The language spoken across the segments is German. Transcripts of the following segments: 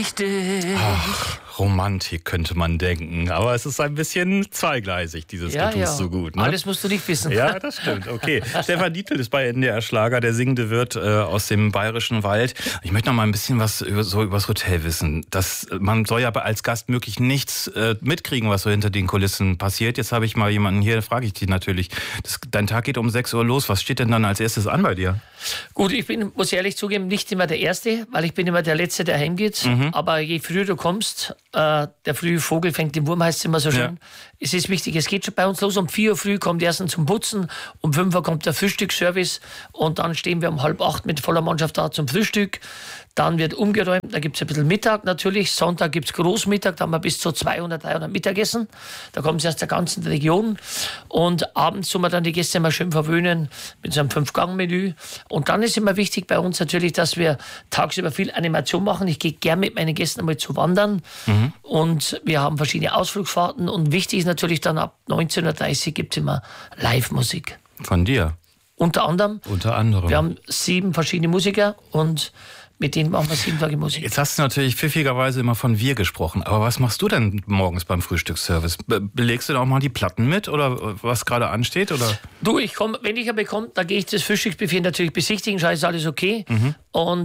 Ach, Romantik könnte man denken, aber es ist ein bisschen zweigleisig, dieses Du tust so gut. Ne? Alles musst du nicht wissen. Ja, das stimmt, okay. Stefan Dietl ist bei NDR Schlager, der singende Wirt aus dem Bayerischen Wald. Ich möchte noch mal ein bisschen was über das Hotel wissen. Man soll ja als Gast möglich nichts mitkriegen, was so hinter den Kulissen passiert. Jetzt habe ich mal jemanden hier, da frage ich dich natürlich. Dein Tag geht um 6 Uhr los. Was steht denn dann als erstes an bei dir? Gut, muss ehrlich zugeben, nicht immer der Erste, weil ich bin immer der Letzte, der heimgeht. Aber je früher du kommst, der frühe Vogel fängt den Wurm, heißt es immer so schön. Ja. Es ist wichtig, es geht schon bei uns los. Um 4 Uhr früh kommt der Erste zum Putzen, um 5 Uhr kommt der Frühstücksservice und dann stehen wir um 7:30 mit voller Mannschaft da zum Frühstück. Dann wird umgeräumt, da gibt es ein bisschen Mittag natürlich. Sonntag gibt es Großmittag, da haben wir bis zu 200, 300 Mittagessen. Da kommen sie aus der ganzen Region. Und abends tun wir dann die Gäste mal schön verwöhnen mit so einem 5-Gang-Menü. Und dann ist immer wichtig bei uns natürlich, dass wir tagsüber viel Animation machen. Ich gehe gern mit meinen Gästen einmal zu wandern. Und wir haben verschiedene Ausflugsfahrten. Und wichtig ist natürlich dann ab 19:30 Uhr gibt es immer Live-Musik. Von dir? Unter anderem. Wir haben 7 verschiedene Musiker und mit denen machen wir 7 Tage Musik. Jetzt hast du natürlich pfiffigerweise immer von wir gesprochen. Aber was machst du denn morgens beim Frühstücksservice? Belegst du da auch mal die Platten mit oder was gerade ansteht? Oder? Du, wenn ich eine komme, dann gehe ich das Frühstücksbuffet natürlich besichtigen, schaue, ist alles okay. Und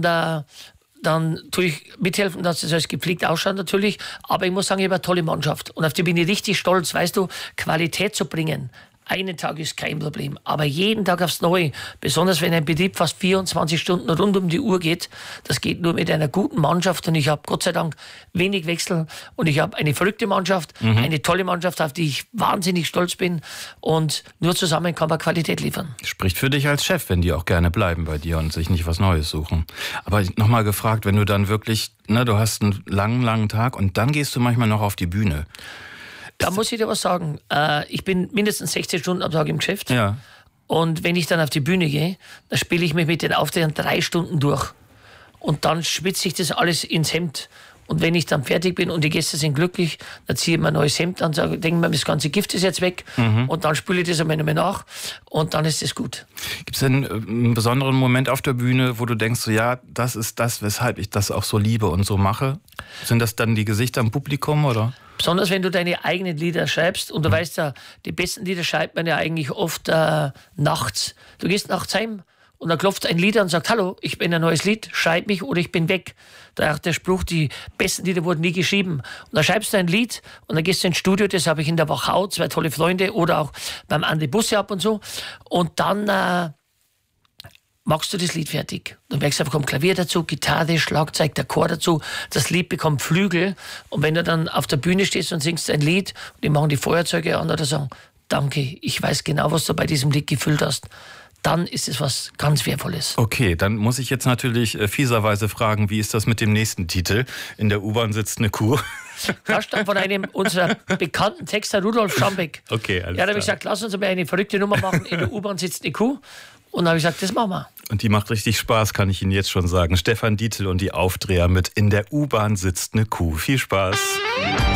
dann tue ich mithelfen, dass das alles gepflegt ausschaut natürlich. Aber ich muss sagen, ich habe eine tolle Mannschaft. Und auf die bin ich richtig stolz, weißt du, Qualität zu bringen. Einen Tag ist kein Problem, aber jeden Tag aufs Neue, besonders wenn ein Betrieb fast 24 Stunden rund um die Uhr geht, das geht nur mit einer guten Mannschaft und ich habe Gott sei Dank wenig Wechsel und ich habe eine verrückte Mannschaft, eine tolle Mannschaft, auf die ich wahnsinnig stolz bin und nur zusammen kann man Qualität liefern. Spricht für dich als Chef, wenn die auch gerne bleiben bei dir und sich nicht was Neues suchen. Aber nochmal gefragt, wenn du dann wirklich, du hast einen langen Tag und dann gehst du manchmal noch auf die Bühne. Da muss ich dir was sagen. Ich bin mindestens 16 Stunden am Tag im Geschäft. Ja. Und wenn ich dann auf die Bühne gehe, dann spiele ich mich mit den Auftritten 3 Stunden durch. Und dann schwitze ich das alles ins Hemd. Und wenn ich dann fertig bin und die Gäste sind glücklich, dann ziehe ich mir ein neues Hemd an, denke mir, das ganze Gift ist jetzt weg. Und dann spüle ich das einmal nach und dann ist es gut. Gibt es denn einen besonderen Moment auf der Bühne, wo du denkst, so, ja, das ist das, weshalb ich das auch so liebe und so mache? Sind das dann die Gesichter im Publikum, oder? Besonders wenn du deine eigenen Lieder schreibst und du weißt ja, die besten Lieder schreibt man ja eigentlich oft nachts. Du gehst nachts heim und dann klopft ein Lied an und sagt, hallo, ich bin ein neues Lied, schreib mich oder ich bin weg. Da auch der Spruch, die besten Lieder wurden nie geschrieben. Und dann schreibst du ein Lied und dann gehst du ins Studio, das habe ich in der Wachau, 2 tolle Freunde oder auch beim Andi Busse ab und so. Und dann machst du das Lied fertig. Du merkst, da kommt Klavier dazu, Gitarre, Schlagzeug, der Chor dazu. Das Lied bekommt Flügel. Und wenn du dann auf der Bühne stehst und singst ein Lied, und die machen die Feuerzeuge an oder sagen, danke, ich weiß genau, was du bei diesem Lied gefüllt hast, dann ist es was ganz Wertvolles. Okay, dann muss ich jetzt natürlich fieserweise fragen, wie ist das mit dem nächsten Titel? In der U-Bahn sitzt eine Kuh. Das stammt von einem unserer bekannten Texter, Rudolf Schambeck. Okay, alles da habe ich gesagt, lass uns mal eine verrückte Nummer machen. In der U-Bahn sitzt eine Kuh. Und dann habe ich gesagt, das machen wir. Und die macht richtig Spaß, kann ich Ihnen jetzt schon sagen. Stefan Dietl und die Aufdreher mit In der U-Bahn sitzt eine Kuh. Viel Spaß.